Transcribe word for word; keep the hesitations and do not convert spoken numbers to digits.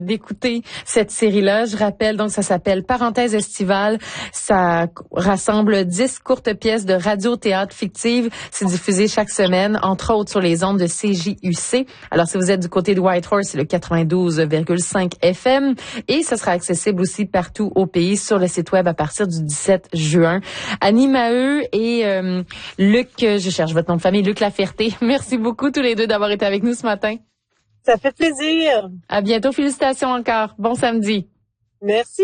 d'écouter cette série-là. Je rappelle, donc, ça s'appelle Parenthèse estivale. Ça rassemble dix courtes pièces de radio-théâtre fictive. C'est diffusé chaque semaine, entre autres sur les ondes de C J U C. Alors, si vous êtes du côté de Whitehorse, c'est le quatre-vingt-douze virgule cinq F M. Et ça sera accessible aussi partout au pays sur le site web à partir du dix-sept juin. Annie Maheu et euh, Luc, je cherche votre nom de famille, Luc Laferté. Merci beaucoup tous les deux d'avoir été avec nous ce matin. Ça fait plaisir. À bientôt. Félicitations encore. Bon samedi. Merci.